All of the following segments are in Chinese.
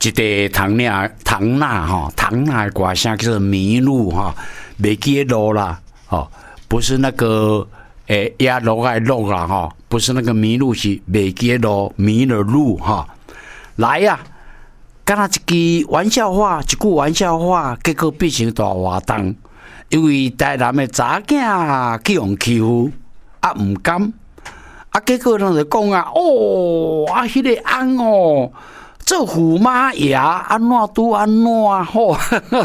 一个唐娜的歌声叫做迷路哈，袂记路啦，哦，不是那个压路的路啦哈，不是那个迷路，是袂记路迷了路哈。来呀、敢若一句玩笑话，结果变成大活动，因为台南的查囝去用欺负，唔甘。结果人就讲迄个翁哦，做驸马爷安怎拄安怎吼，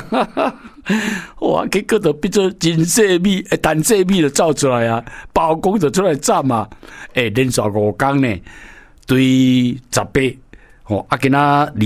哇！结果就变做真细米，陈细米就走出来啊，包公就出来斩啊，连续5天呢，对18，今仔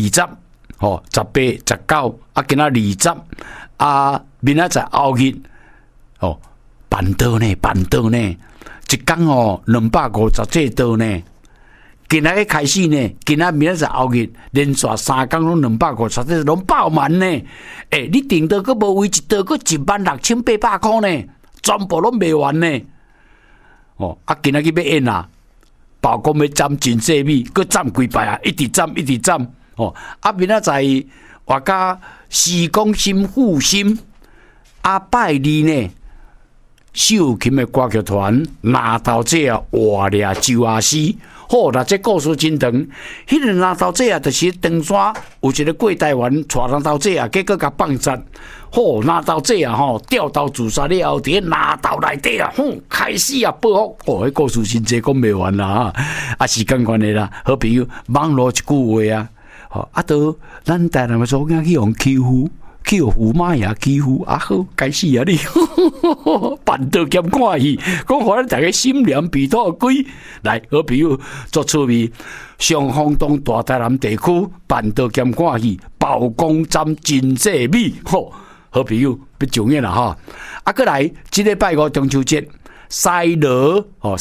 20，18、19，今仔20，明仔载后日，办桌呢。一天257刀呢，今仔开始呢，今仔明仔载后日连续3天拢257刀，拢爆满呢。你订刀佫无为一刀佫16800块呢，全部拢卖完呢。今仔日要演啊，包公要斩真细米，佫斩几摆啊，一直斩。明仔载我甲施公心护心，拜二呢。秀琴的歌剧团拿头姐啊，活掠周阿师。好啦，这故事真长。迄个拿头姐啊，就是长山有一个过台湾带拿头姐啊，结果甲放杀。好，拿头姐啊，掉头自杀了后，伫拿头内底啊，开始啊报复。迄故事真济讲袂完啦哈。时间关系啦，好朋友网络一句话啊，都咱台南的祖囝去用欺负。去驸马爷欺负好，该死啊你！办桌兼看戏，讲互咱大家心凉鼻土鬼。来，好朋友做趣味，上丰东大台南地区办桌兼看戏，包公斩真细米。好朋友要上演啦哈！过来，这礼拜5中秋节，西螺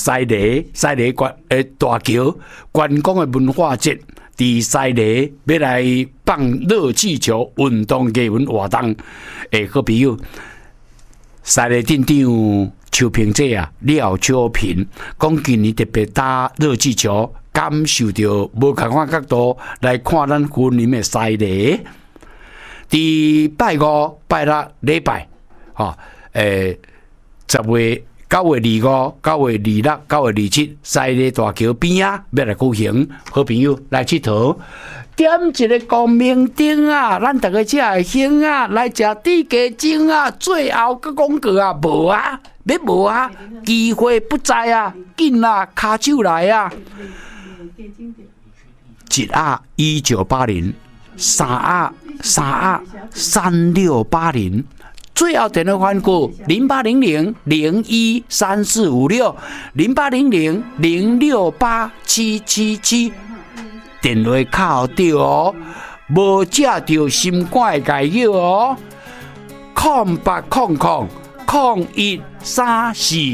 大桥观光的文化节。伫西螺要来放热气球运动艺文活动，好朋友，西螺镇长邱平姐啊，廖秋平讲今年特别打热气球，感受到无同款角度来看咱云林的西螺。伫拜5、拜6礼拜，10月。9月25、9月26、9月27，西螺大橋邊啊，要來舉行，好朋友來佚佗，點一個光明燈啊，咱大家才會興啊，來食豬雞精啊，最後個廣告啊，無啊，要無啊，機會不在啊，緊啊，卡手來啊，1盒1980，3盒3680。最后电话番号0800-013456，0800-068-777，电话敲到哦，无接到心肝的解药哦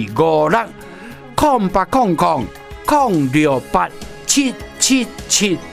，0800-013456，0800-068-777。